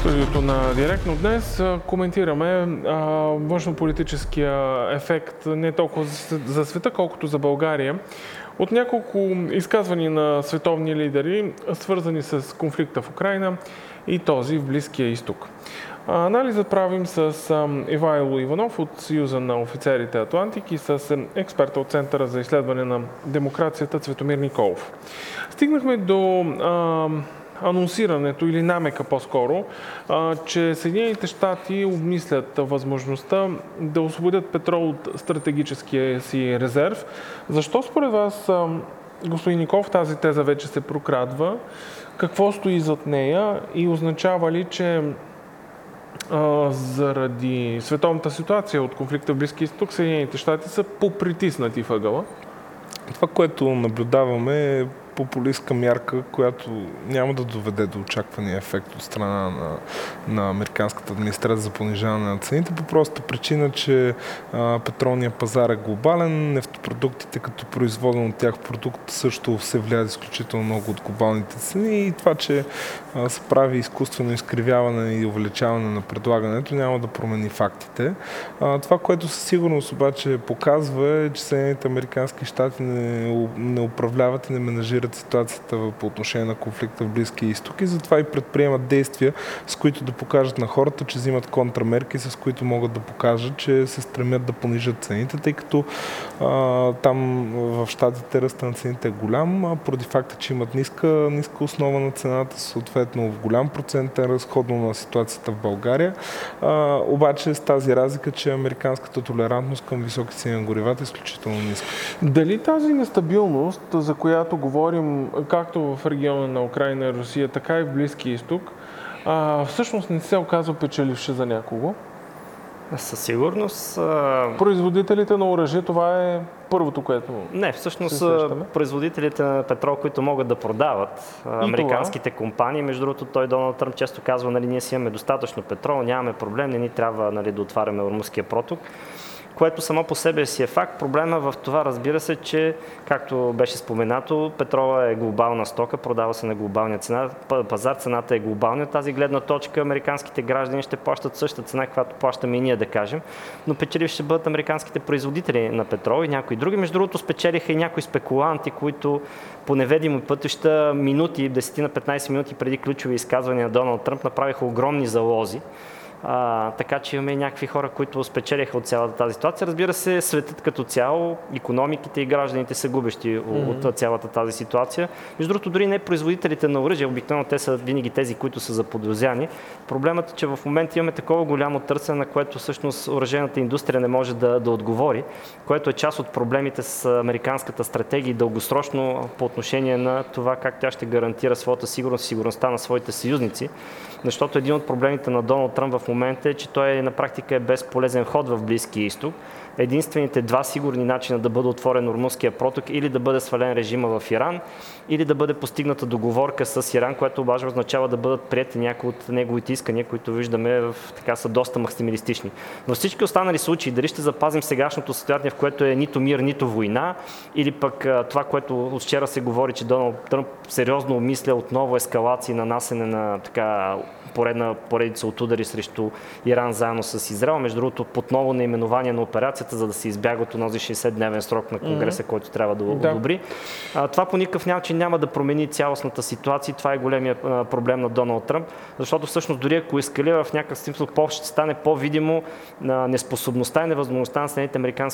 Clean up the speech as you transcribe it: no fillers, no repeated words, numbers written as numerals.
студиото на Директно днес коментираме външнополитическия ефект не толкова за света, колкото за България. От няколко изказвания на световни лидери, свързани с конфликта в Украйна и този в Близкия изток. Анализът правим с Ивайло Иванов от Съюза на офицерите Атлантик и с експерта от Центъра за изследване на демокрацията Цветомир Николов. Стигнахме до анонсирането или намека по-скоро, че Съединените щати обмислят възможността да освободят петрол от стратегическия си резерв. Защо според вас, господин Николов, тази теза вече се прокрадва? Какво стои зад нея и означава ли, че заради световната ситуация от конфликта в Близкия изток, Съединените щати са попритиснати въгъла? Това, което наблюдаваме, е популистка мярка, която няма да доведе до очаквания ефект от страна на американската администрация за понижаване на цените, по простата причина, че петролният пазар е глобален, нефтопродуктите като производен от тях продукт също се влияят изключително много от глобалните цени и това, че се прави изкуствено изкривяване и увеличаване на предлагането, няма да промени фактите. Това, което със сигурност обаче показва, е, че Съединените американски щати не управляват и не менажират ситуацията по отношение на конфликта в Близкия изток и затова и предприемат действия, с които да покажат на хората, че взимат контрамерки, с които могат да покажат, че се стремят да понижат цените, тъй като там в щатите ръста на цените е голям, поради факта, че имат ниска основа на цената, съответно в голям процент е разходно на ситуацията в България. Обаче с тази разлика, че американската толерантност към високи цени на горивата е изключително ниска. Дали тази нестабилност, за която говорим както в региона на Украйна и Русия, така и в Близкия изток, всъщност не се оказва печеливша за някого? Със сигурност. Производителите на оръжие, това е първото, което не, всъщност производителите на петрол, които могат да продават, американските компании. Между другото, той Доналд Тръмп често казва, нали, ние си имаме достатъчно петрол, нямаме проблем, не ни трябва, нали, да отваряме Ормузския проток, което само по себе си е факт. Проблема в това, разбира се, че, както беше споменато, петрола е глобална стока, продава се на глобалния пазар, цената е глобална. От тази гледна точка американските граждани ще плащат същата цена, която плащаме и ние, да кажем, но печеливши ще бъдат американските производители на петрол и някои други. Между другото, спечелиха и някои спекуланти, които по неведими пътища минути, 10-15 минути преди ключови изказвания на Доналд Тръмп направиха огромни залози. Така че имаме и някакви хора, които спечелиха от цялата тази ситуация. Разбира се, светът като цяло, икономиките и гражданите са губещи от цялата тази ситуация. Между другото, дори не производителите на оръжие, обикновено те са винаги тези, които са заподозряни. Проблемът е, че в момента имаме такова голямо търсене, на което всъщност оръжейната индустрия не може да отговори, което е част от проблемите с американската стратегия дългосрочно по отношение на това как тя ще гарантира своята сигурност и сигурността на своите съюзници. Защото един от проблемите на Доналд Тръмп в момента е, че той на практика е безполезен ход в Близкия изток. Единствените два сигурни начина да бъде отворен Ормузския проток или да бъде свален режима в Иран, или да бъде постигната договорка с Иран, което обаче означава да бъдат приети някои от неговите искания, които виждаме така са доста максималистични. Във всички останали случаи, дали ще запазим сегашното състояние, в което е нито мир, нито война, или пък това, което от вчера се говори, че Доналд Тръмп сериозно обмисля отново ескалации, нанасене на така поредица от удари срещу Иран заедно с Израел. Между другото, под ново наименование на операцията, за да се избяга от този 60-дневен срок на Конгреса, който трябва да одобри. Това по никакъв начин няма да промени цялостната ситуация. Това е големия проблем на Доналд Тръмп, защото всъщност дори ако ескалира в някакъв смисъл, ще стане по-видимо на неспособността и невъзможността на Съединените американски